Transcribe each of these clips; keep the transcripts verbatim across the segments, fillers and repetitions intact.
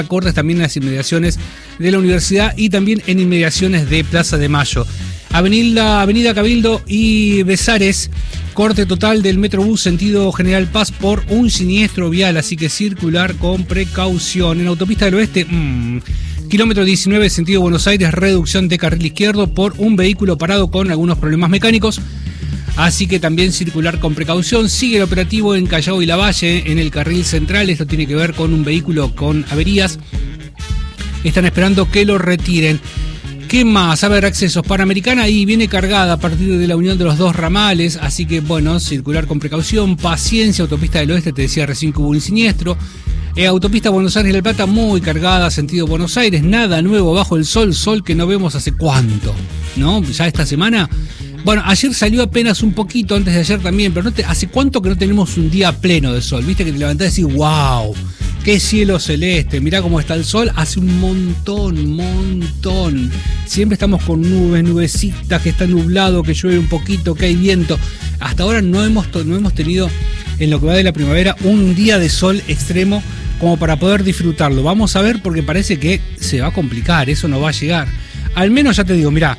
cortes también en las inmediaciones de la universidad y también en inmediaciones de Plaza de Mayo. Avenida, Avenida Cabildo y Besares, corte total del Metrobús sentido General Paz por un siniestro vial, así que circular con precaución. En Autopista del Oeste, mmm, kilómetro diecinueve sentido Buenos Aires, reducción de carril izquierdo por un vehículo parado con algunos problemas mecánicos, así que también circular con precaución. Sigue el operativo en Callao y Lavalle en el carril central, esto tiene que ver con un vehículo con averías, están esperando que lo retiren. ¿Qué más? A ver, accesos. Panamericana y viene cargada a partir de la unión de los dos ramales, así que bueno, circular con precaución, paciencia. Autopista del Oeste, te decía recién que hubo un siniestro. Eh, autopista Buenos Aires La Plata muy cargada, sentido Buenos Aires, nada nuevo bajo el sol, sol que no vemos hace cuánto, ¿no? Ya esta semana. Bueno, ayer salió apenas un poquito, antes de ayer también, pero no te, ¿hace cuánto que no tenemos un día pleno de sol? Viste que te levantás y decís, wow, qué cielo celeste, mirá cómo está el sol, hace un montón, montón. Siempre estamos con nubes, nubecitas, que está nublado, que llueve un poquito, que hay viento. Hasta ahora no hemos, no hemos tenido, en lo que va de la primavera, un día de sol extremo como para poder disfrutarlo. Vamos a ver, porque parece que se va a complicar, eso no va a llegar. Al menos ya te digo, mirá,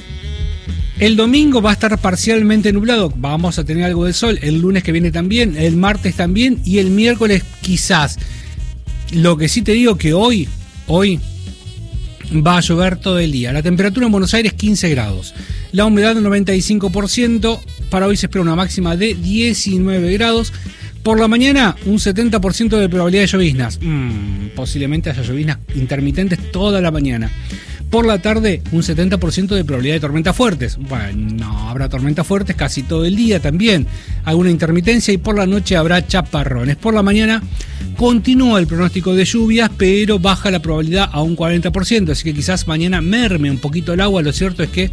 el domingo va a estar parcialmente nublado, vamos a tener algo de sol, el lunes que viene también, el martes también y el miércoles quizás. Lo que sí te digo que hoy, hoy va a llover todo el día. La temperatura en Buenos Aires quince grados, la humedad noventa y cinco por ciento, para hoy se espera una máxima de diecinueve grados. Por la mañana un setenta por ciento de probabilidad de lloviznas, mm, posiblemente haya lloviznas intermitentes toda la mañana. Por la tarde, un setenta por ciento de probabilidad de tormentas fuertes. Bueno, no, habrá tormentas fuertes casi todo el día también. Alguna intermitencia y por la noche habrá chaparrones. Por la mañana continúa el pronóstico de lluvias, pero baja la probabilidad a un cuarenta por ciento. Así que quizás mañana merme un poquito el agua. Lo cierto es que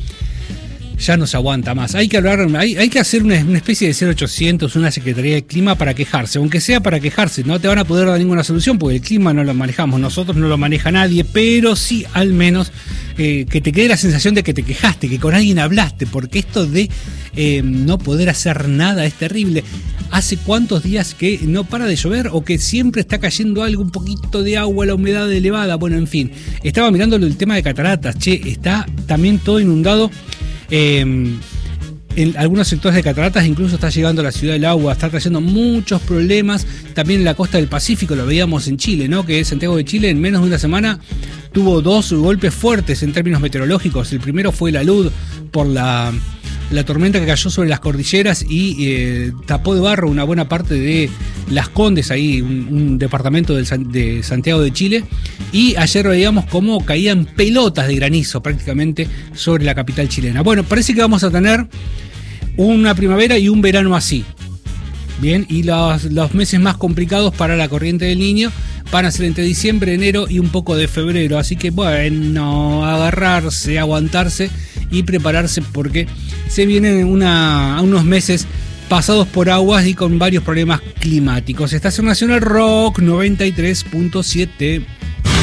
ya no se aguanta más. Hay que hablar, hay, hay que hacer una, una especie de cero ochocientos, una Secretaría de Clima para quejarse, aunque sea para quejarse. No te van a poder dar ninguna solución porque el clima no lo manejamos nosotros, no lo maneja nadie, pero sí al menos eh, que te quede la sensación de que te quejaste, que con alguien hablaste, porque esto de eh, no poder hacer nada es terrible. ¿Hace cuántos días que no para de llover o que siempre está cayendo algo, un poquito de agua, la humedad elevada? Bueno, en fin, estaba mirando el tema de cataratas, che, está también todo inundado. Eh, en algunos sectores de cataratas incluso está llegando a la ciudad del agua, está trayendo muchos problemas. También en la costa del Pacífico, lo veíamos en Chile, ¿no? Que Santiago de Chile en menos de una semana tuvo dos golpes fuertes en términos meteorológicos. El primero fue la luz por la, la tormenta que cayó sobre las cordilleras y eh, tapó de barro una buena parte de Las Condes, ahí un, un departamento del, de Santiago de Chile. Y ayer veíamos cómo caían pelotas de granizo prácticamente sobre la capital chilena. Bueno, parece que vamos a tener una primavera y un verano así. Bien, y los, los meses más complicados para la corriente del Niño van a ser entre diciembre, enero y un poco de febrero. Así que bueno, agarrarse, aguantarse y prepararse porque se vienen una, unos meses pasados por aguas y con varios problemas climáticos. Estación Nacional Rock noventa y tres punto siete.